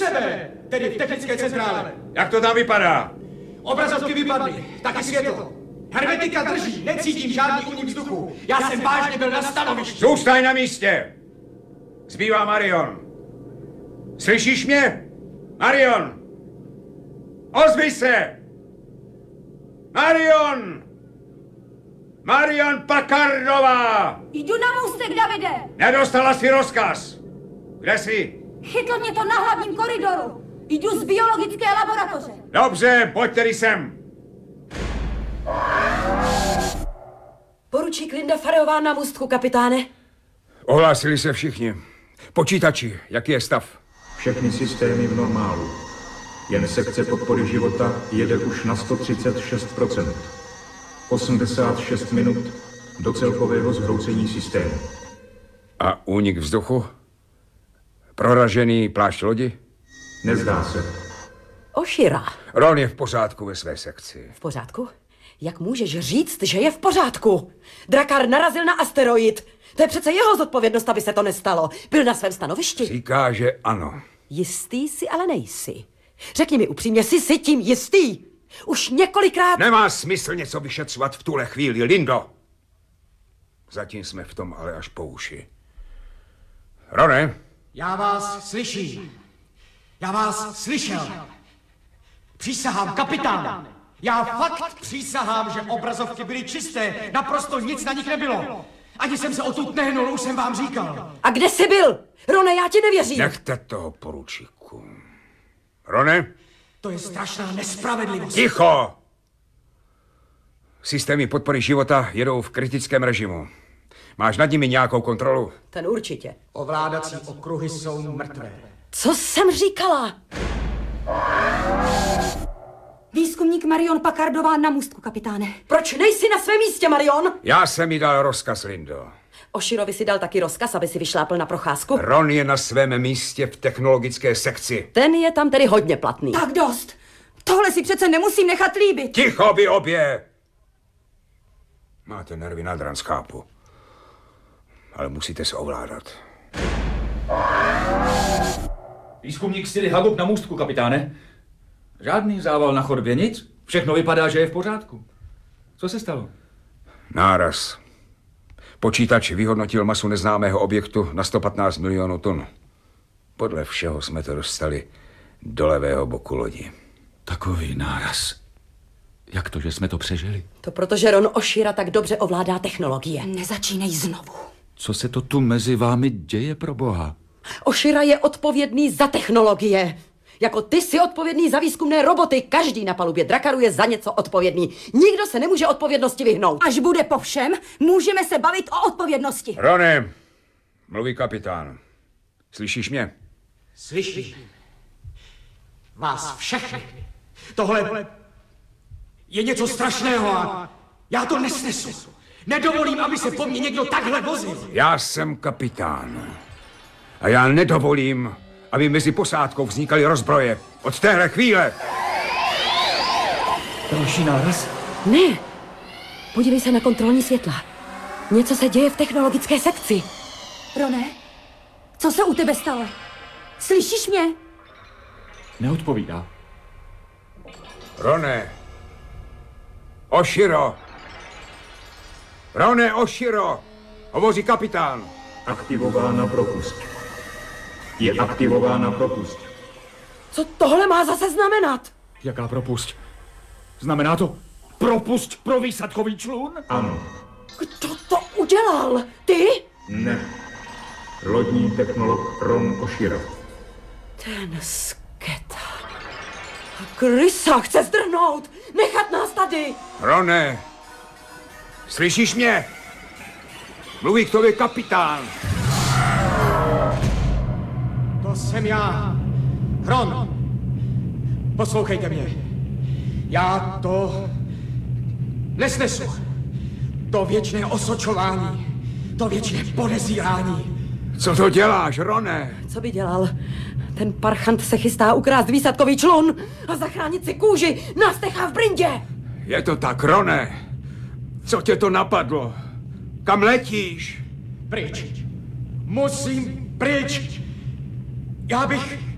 sebe, tedy v technické centrále. Jak to tam vypadá? Obrazovky vypadly, taky světlo. Hermetika drží, necítím žádný únik vzduchu. Já jsem vážně byl na stanovišti. Zůstaň na místě! Zbývá Marion. Slyšíš mě? Marion! Ozvi se! Marion! Marion Packardová! Jdu na můstek, Davide! Nedostala si rozkaz! Kde jsi? Chytlo mě to na hlavním koridoru. Jdu z biologické laboratoře. Dobře, pojď tedy sem. Poručík Linda Fareová na můstku, kapitáne. Ohlásili se všichni. Počítači, jaký je stav? Všechny systémy v normálu. Jen sekce podpory života jede už na 136%. 86 minut do celkového zhroucení systému. A únik vzduchu? Proražený plášť lodi? Nezdá se. Oshira. Ron je v pořádku ve své sekci. V pořádku? Jak můžeš říct, že je v pořádku? Drakar narazil na asteroid. To je přece jeho zodpovědnost, aby se to nestalo. Byl na svém stanovišti. Říká, že ano. Jistý si, ale nejsi. Řekni mi upřímně, jsi si tím jistý? Už několikrát... Nemá smysl něco vyšetřovat v tuhle chvíli, Lindo. Zatím jsme v tom ale až po uši. Rone? Já vás slyším. Já vás slyšel. Přísahám, kapitán. Já fakt přísahám, že obrazovky byly čisté. Naprosto nic na nich nebylo. Ani jsem se odtud nehnul, už jsem vám říkal. A kde jsi byl? Rone, já ti nevěřím. Nechte toho, poručíku. Rone? To je strašná nespravedlivost. Ticho! Systémy podpory života jedou v kritickém režimu. Máš nad nimi nějakou kontrolu? Ten určitě. Ovládací okruhy jsou mrtvé. Co jsem říkala? Výzkumník Marion Packardová na můstku, kapitáne. Proč nejsi na svém místě, Marion? Já jsem jí dal rozkaz, Lindo. Oshirovi si dal taky rozkaz, aby si vyšlápl na procházku? Ron je na svém místě v technologické sekci. Ten je tam tedy hodně platný. Tak dost. Tohle si přece nemusím nechat líbit. Ticho, vy obě! Máte nervy na dran, chápu. Ale musíte se ovládat. Výzkumník Siri Hagub na můstku, kapitáne. Žádný zával na chodbě, nic. Všechno vypadá, že je v pořádku. Co se stalo? Náraz. Počítač vyhodnotil masu neznámého objektu na 115 milionů tun. Podle všeho jsme to dostali do levého boku lodi. Takový náraz. Jak to, že jsme to přežili? To protože Ron Oshira tak dobře ovládá technologie. Nezačínej znovu. Co se to tu mezi vámi děje, pro boha? Oshira je odpovědný za technologie. Jako ty jsi odpovědný za výzkumné roboty. Každý na palubě Drakaru je za něco odpovědný. Nikdo se nemůže odpovědnosti vyhnout. Až bude po všem, můžeme se bavit o odpovědnosti. Rone, mluví kapitán. Slyšíš mě? Slyším. Vás všechny. Tohle je něco strašného a já to nesnesu. Nedovolím, aby se po mně někdo takhle vozil. Já jsem kapitán. A já nedovolím, aby mezi posádkou vznikaly rozbroje. Od téhle chvíle. Další náraz? Ne. Podívej se na kontrolní světla. Něco se děje v technologické sekci. Rone, co se u tebe stalo? Slyšíš mě? Neodpovídá. Rone. Oshiro. Rone Oshiro. Hovoří kapitán. Aktivována propust. Je aktivována propust. Co tohle má zase znamenat? Jaká propust? Znamená to propust pro výsadkový člun? Ano. Kdo to udělal? Ty? Ne. Lodní technolog Ron Oshira. Ten sketa. Krysa chce zdrhnout. Nechat nás tady. Rone. Slyšíš mě? Mluví k tobě kapitán. To jsem já. Ron. Poslouchejte mě. Já to nesnesu. To věčné osočování. To věčné podezírání. Co to děláš, Rone? Co by dělal? Ten parchant se chystá ukrást výsadkový člun a zachránit si kůži. Nás nechá v brindě. Je to tak, Rone. Co tě to napadlo? Kam letíš? Pryč. Musím pryč. Já bych